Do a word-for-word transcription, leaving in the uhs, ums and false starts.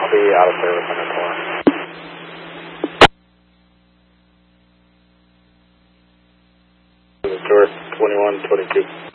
I'll be out of service on the four. Tour twenty-one twenty-two.